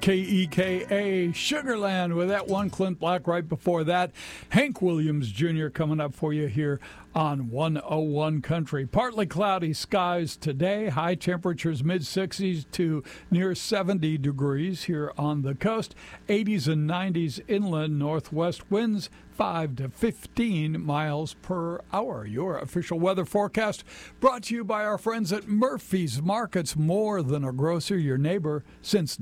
KEKA, Sugarland with that one. Clint Black right before that. Hank Williams Jr. coming up for you here on 101 Country. Partly cloudy skies today. High temperatures mid-60s to near 70 degrees here on the coast. 80s and 90s inland. Northwest winds 5 to 15 miles per hour. Your official weather forecast brought to you by our friends at Murphy's Markets. More than a grocer, your neighbor since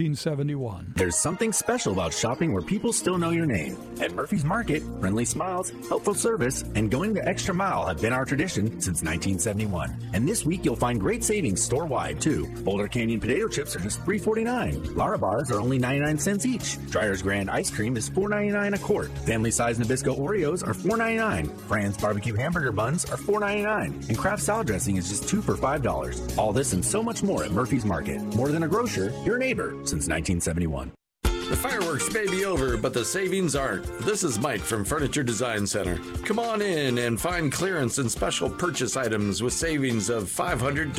1971. There's something special about shopping where people still know your name. At Murphy's Market, friendly smiles, helpful service, and going the extra mile have been our tradition since 1971. And this week you'll find great savings store-wide, too. Boulder Canyon potato chips are just $3.49. Lara bars are only 99 cents each. Dreyer's Grand ice cream is $4.99 a quart. Family-size Nabisco Oreos are $4.99. Fran's barbecue hamburger buns are $4.99. And Kraft salad dressing is just 2 for $5. All this and so much more at Murphy's Market. More than a grocer, your neighbor since 1971. The fireworks may be over, but the savings aren't. This is Mike from Furniture Design Center. Come on in and find clearance and special purchase items with savings of $500 to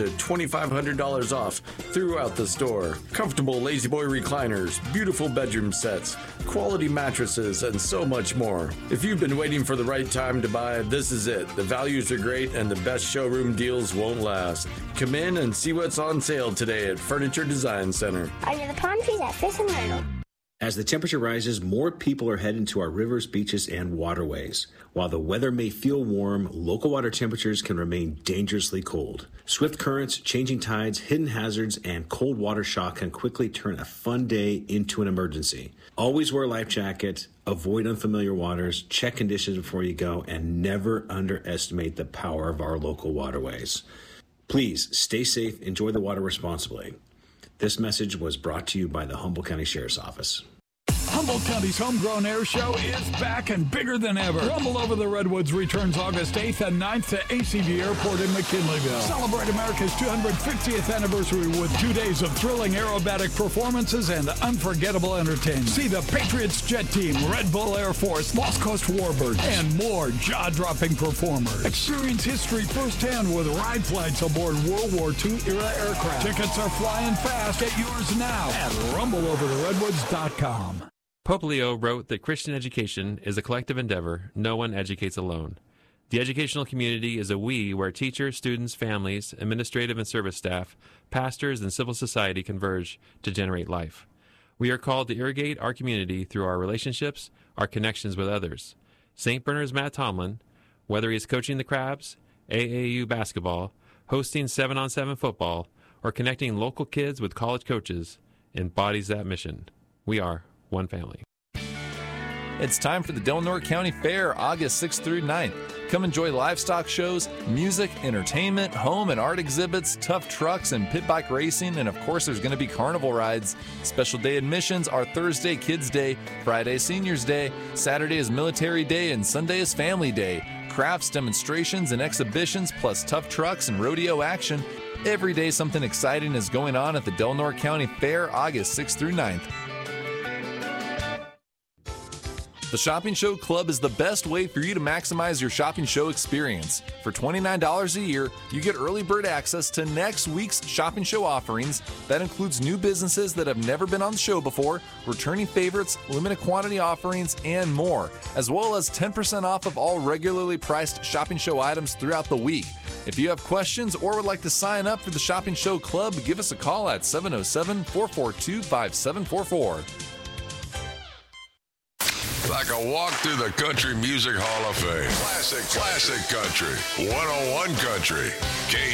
$2,500 off throughout the store. Comfortable La-Z-Boy recliners, beautiful bedroom sets, quality mattresses, and so much more. If you've been waiting for the right time to buy, this is it. The values are great and the best showroom deals won't last. Come in and see what's on sale today at Furniture Design Center. Under the palm trees at Fifth and Myrtle. As the temperature rises, more people are heading to our rivers, beaches, and waterways. While the weather may feel warm, local water temperatures can remain dangerously cold. Swift currents, changing tides, hidden hazards, and cold water shock can quickly turn a fun day into an emergency. Always wear a life jacket, avoid unfamiliar waters, check conditions before you go, and never underestimate the power of our local waterways. Please stay safe, enjoy the water responsibly. This message was brought to you by the Humboldt County Sheriff's Office. Humboldt County's Homegrown Air Show is back and bigger than ever. Rumble Over the Redwoods returns August 8th and 9th to ACV Airport in McKinleyville. Celebrate America's 250th anniversary with 2 days of thrilling aerobatic performances and unforgettable entertainment. See the Patriots Jet Team, Red Bull Air Force, Lost Coast Warbirds, and more jaw-dropping performers. Experience history firsthand with ride flights aboard World War II era aircraft. Tickets are flying fast. Get yours now at rumbleovertheredwoods.com. Pope Leo wrote that Christian education is a collective endeavor. No one educates alone. The educational community is a we where teachers, students, families, administrative and service staff, pastors, and civil society converge to generate life. We are called to irrigate our community through our relationships, our connections with others. St. Bernard's Matt Tomlin, whether he is coaching the Crabs, AAU basketball, hosting 7-on-7 football, or connecting local kids with college coaches, embodies that mission. We are one family. It's time for the Delnor County Fair, August 6th through 9th. Come enjoy livestock shows, music, entertainment, home and art exhibits, tough trucks, and pit bike racing, and of course there's going to be carnival rides. Special day admissions are Thursday Kids Day, Friday Seniors Day, Saturday is Military Day, and Sunday is Family Day. Crafts, demonstrations, and exhibitions, plus tough trucks and rodeo action. Every day something exciting is going on at the Delnor County Fair, August 6th through 9th. The Shopping Show Club is the best way for you to maximize your shopping show experience. For $29 a year, you get early bird access to next week's shopping show offerings. That includes new businesses that have never been on the show before, returning favorites, limited quantity offerings, and more, as well as 10% off of all regularly priced shopping show items throughout the week. If you have questions or would like to sign up for the Shopping Show Club, give us a call at 707-442-5744. Like a walk through the Country Music Hall of Fame. Classic country. 101 Country.